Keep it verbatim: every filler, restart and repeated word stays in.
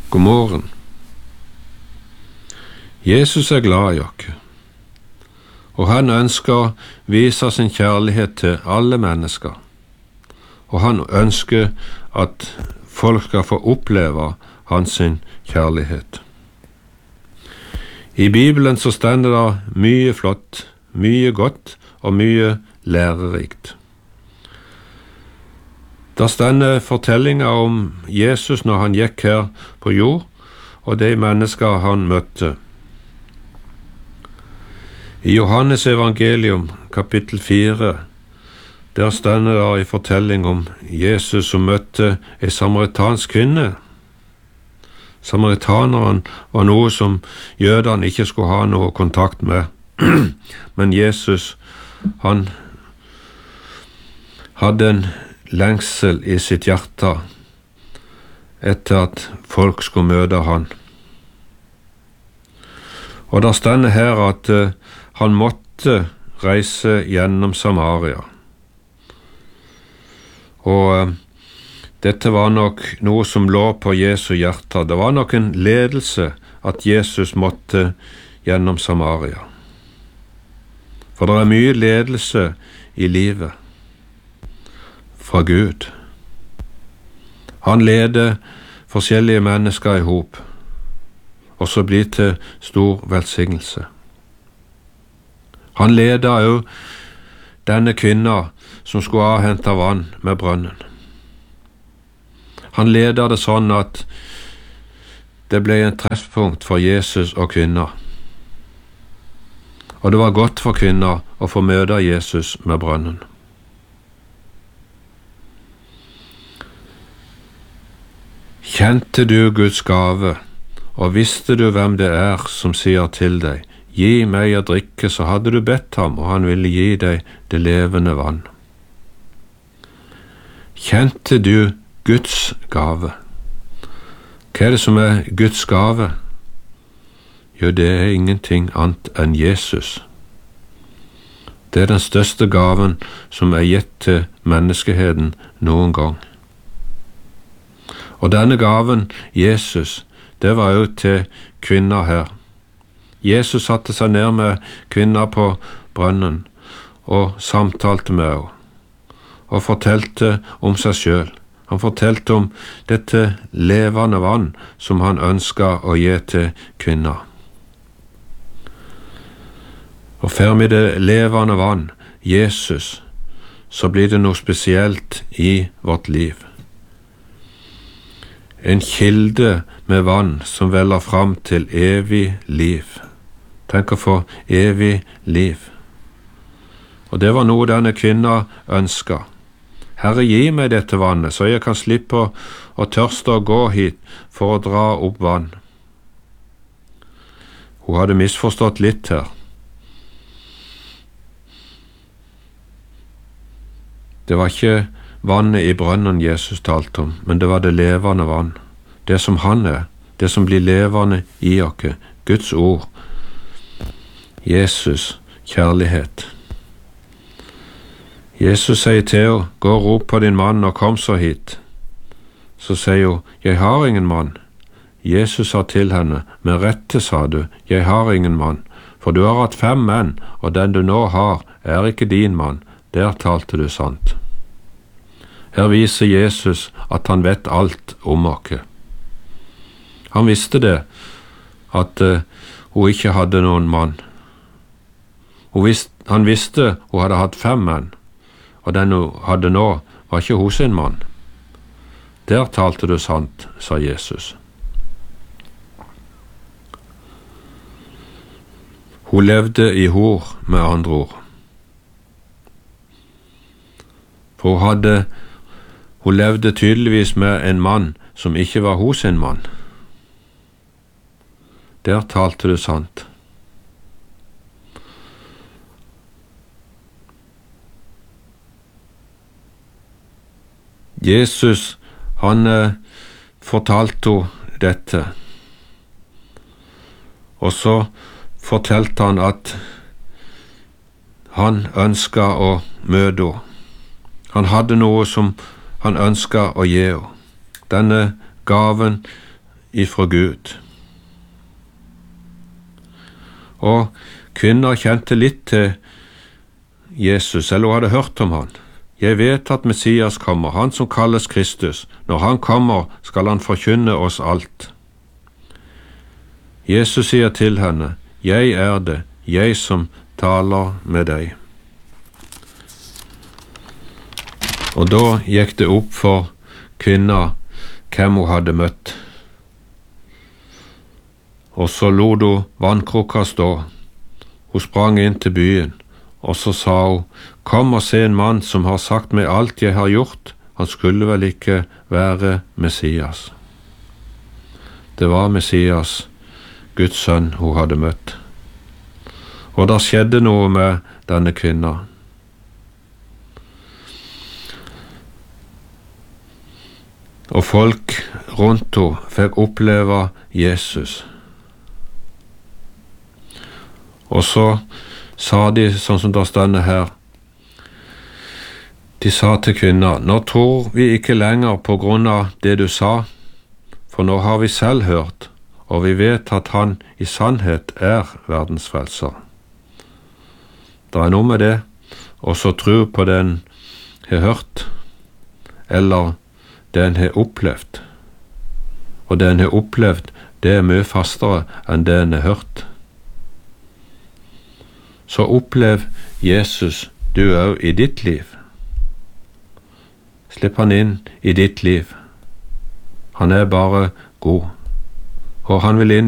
God morgen. Jesus er glad i oss, og han ønsker å vise sin kjærlighet til alle mennesker, og han ønsker at folk skal få oppleve hans kjærlighet. I Bibelen så stender det mye flott, mye godt og mye lærerikt. Der stender fortellinger om Jesus når han gikk her på jord, og de mennesker han møtte. I Johannes evangelium, kapittel fire, der stender det en fortelling om Jesus som møtte en samaritansk kvinne. Samaritaneren var noe som jødene ikke skulle ha noe kontakt med, men Jesus, han hadde en lengsel i sitt hjerte etter at folk skulle møte han. Og der stender her at uh, han måtte reise gjennom Samaria. Og uh, dette var nok noe som lå på Jesu hjerte. Det var nok en ledelse at Jesus måtte gjennom Samaria. For det er mye ledelse i livet fra Gud. Han leder forskjellige mennesker i hop, og så blir til stor velsignelse. Han leder også denne kvinna som skulle ha hentet vann med brønnen. Han leder det sånn at det ble en treffpunkt for Jesus og kvinna. Og det var godt for kvinna å få møte Jesus med brønnen. Kjente du Guds gave, og visste du hvem det er som sier til deg, gi meg å drikke, så hadde du bedt ham, og han ville gi deg det levende vann. Kjente du Guds gave? Hva er det som er Guds gave? Jo, det er ingenting annet enn Jesus. Det er den største gaven som er gitt til menneskeheten noen gang. Og denne gaven, Jesus, det var jo til kvinner her. Jesus satte seg ned med kvinner på brønnen og samtalte med henne, og fortalte om seg selv. Han fortalte om dette levende vann som han ønsket å gi til kvinner. Og får vi det levende vann, Jesus, så blir det noe spesielt i vårt liv. En kilde med vann som veller fram til evig liv. Tenk å få evig liv. Og det var noe denne kvinna ønsket. Herre, gi meg dette vannet, så jeg kan slippe å, å tørste å gå hit for å dra opp vann. Hun hadde misforstått litt her. Det var ikke vannet i brønnen Jesus talte om, men det var det levende vann. Det som han er, det som blir levende i oss, Guds ord, Jesus, kjærlighet. Jesus sier til henne, gå og rop på din mann og kom så hit. Så sier hun, jeg har ingen mann. Jesus sa til henne, med rette sa du, jeg har ingen mann, for du har hatt fem menn, og den du nå har, er ikke din mann. Der talte du sant. Her viser Jesus at han vet alt om oss. Han visste det, at uh, hun ikke hadde noen mann. Hun visste, han visste hun hadde hatt fem menn, og den hun hadde nå, var ikke hun sin mann. Der talte du sant, sa Jesus. Hun levde i hor, med andre ord. For hun hadde Hun levde tydeligvis med en mann som ikke var hos sin mann. Der talte du sant. Jesus, han eh, fortalte henne dette, og så fortalte han at han ønsket å møte henne. Han hadde noe som han ønsket å gi henne. Denne gaven ifra Gud. Og kvinner kjente litt til Jesus, eller hun hadde hørt om han. Jeg vet at Messias kommer, han som kalles Kristus. Når han kommer, skal han forkynne oss alt. Jesus sier til henne, jeg er det, jeg som taler med deg. Og da gikk det opp for kvinna hvem hun hadde møtt. Og så lot hun vannkrukka stå. Hun sprang inn til byen, og så sa hun, kom og se en mann som har sagt meg alt jeg har gjort. Han skulle vel ikke være Messias. Det var Messias, Guds sønn, hun hadde møtt. Og det skjedde noe med denne kvinna. Og folk rundt henne fikk oppleve Jesus. Og så sa de, sånn som det stender her, de sa til kvinna, nå tror vi ikke lenger på grunn av det du sa, for nå har vi selv hørt, og vi vet at han i sannhet er verdens frelser. Det er noe med det, og så tro på det en har hørt, eller det en har opplevd. Og det en har opplevd, det er mye fastere enn det en har hørt. Så opplev Jesus du òg i ditt liv. Slipp han inn i ditt liv. Han er bare god, og han vil inn